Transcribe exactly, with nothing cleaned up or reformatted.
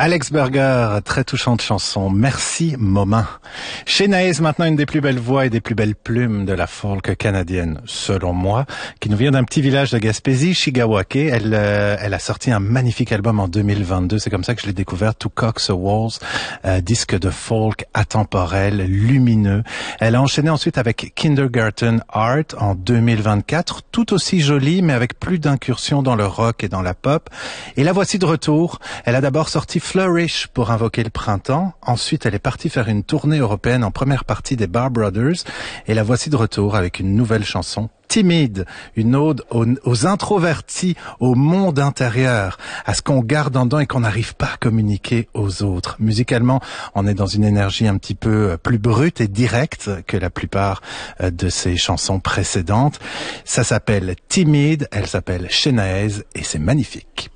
Alex Berger, très touchante chanson. Merci, Momin. Shenaez, maintenant une des plus belles voix et des plus belles plumes de la folk canadienne, selon moi, qui nous vient d'un petit village de Gaspésie, Chigawake. Elle, euh, elle a sorti un magnifique album en deux mille vingt-deux. C'est comme ça que je l'ai découvert, To Cox a Walls, euh, disque de folk atemporel, lumineux. Elle a enchaîné ensuite avec Kindergarten Art en deux mille vingt-quatre, tout aussi jolie, mais avec plus d'incursions dans le rock et dans la pop. Et la voici de retour. Elle a d'abord sorti Flourish pour invoquer le printemps. Ensuite, elle est partie faire une tournée européenne en première partie des Bar Brothers. Et la voici de retour avec une nouvelle chanson, Timide, une ode aux, aux introvertis, au monde intérieur, à ce qu'on garde en dedans et qu'on n'arrive pas à communiquer aux autres. Musicalement, on est dans une énergie un petit peu plus brute et directe que la plupart de ses chansons précédentes. Ça s'appelle Timide, elle s'appelle Shenaez et c'est magnifique.